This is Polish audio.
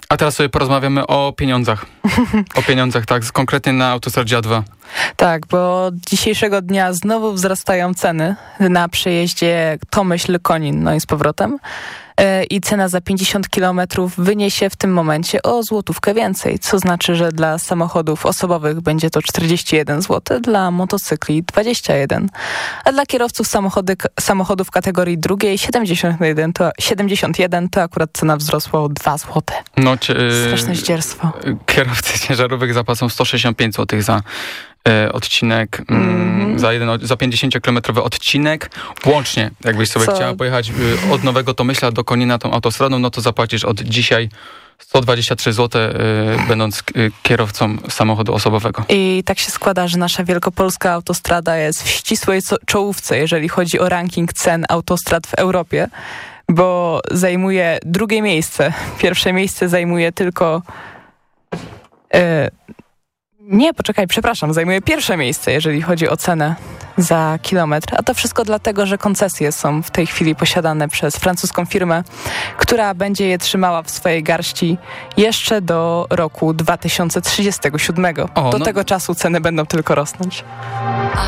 A teraz sobie porozmawiamy o pieniądzach. O pieniądzach, tak, konkretnie na autostradzie A2. Tak, bo od dzisiejszego dnia znowu wzrastają ceny na przejeździe Tomyśl-Konin, no i z powrotem. I cena za 50 km wyniesie w tym momencie o złotówkę więcej, co znaczy, że dla samochodów osobowych będzie to 41 zł, dla motocykli 21, a dla kierowców samochodów kategorii drugiej 71 to akurat cena wzrosła o 2 zł. No, straszne zdzierstwo. Kierowcy ciężarówek zapłacą 165 zł za odcinek, za 50-kilometrowy odcinek. Łącznie, jakbyś sobie chciała pojechać od Nowego Tomyśla do Konina tą autostradą, no to zapłacisz od dzisiaj 123 zł, będąc kierowcą samochodu osobowego. I tak się składa, że nasza wielkopolska autostrada jest w ścisłej czołówce, jeżeli chodzi o ranking cen autostrad w Europie, bo zajmuje drugie miejsce. Pierwsze miejsce zajmuje tylko... zajmuje pierwsze miejsce, jeżeli chodzi o cenę za kilometr. A to wszystko dlatego, że koncesje są w tej chwili posiadane przez francuską firmę, która będzie je trzymała w swojej garści jeszcze do roku 2037. Do tego czasu ceny będą tylko rosnąć.